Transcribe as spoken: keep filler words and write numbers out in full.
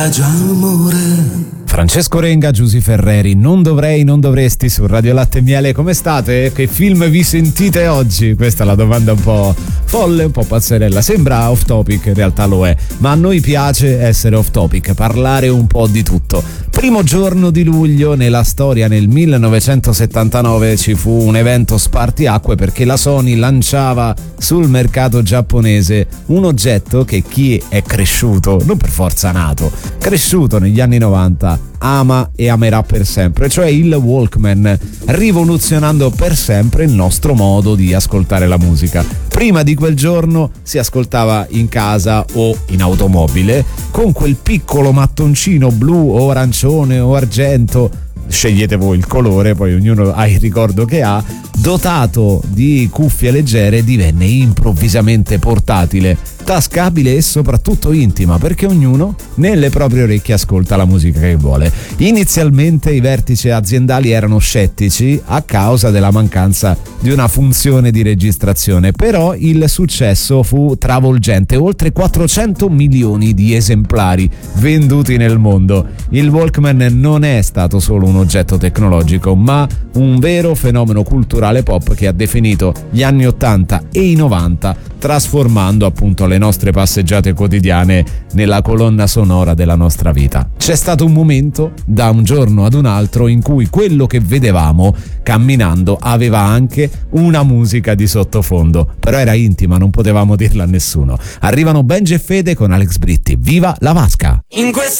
Francesco Renga, Giusy Ferreri, non dovrei, non dovresti su Radio Latte e Miele. Come state? Che film vi sentite oggi? Questa è la domanda un po' folle, un po' pazzerella. Sembra off topic, in realtà lo è, ma a noi piace essere off topic, parlare un po' di tutto. Primo giorno di luglio nella storia, nel millenovecentosettantanove, ci fu un evento spartiacque perché la Sony lanciava sul mercato giapponese un oggetto che chi è cresciuto, non per forza nato, cresciuto negli anni novanta, ama e amerà per sempre, cioè il Walkman, rivoluzionando per sempre il nostro modo di ascoltare la musica. Prima di quel giorno si ascoltava in casa o in automobile con quel piccolo mattoncino blu o arancione o argento, scegliete voi il colore, poi ognuno ha il ricordo che ha, dotato di cuffie leggere, divenne improvvisamente portatile, tascabile e soprattutto intima, perché ognuno nelle proprie orecchie ascolta la musica che vuole. Inizialmente i vertici aziendali erano scettici a causa della mancanza di una funzione di registrazione, però il successo fu travolgente, oltre quattrocento milioni di esemplari venduti nel mondo. Il Walkman non è stato solo un oggetto tecnologico, ma un vero fenomeno culturale pop che ha definito gli anni ottanta e i novanta, trasformando appunto le nostre passeggiate quotidiane nella colonna sonora della nostra vita. C'è stato un momento, da un giorno ad un altro, in cui quello che vedevamo camminando aveva anche una musica di sottofondo, però era intima, non potevamo dirla a nessuno. Arrivano Benji e Fede con Alex Britti. Viva la Vasca! In questo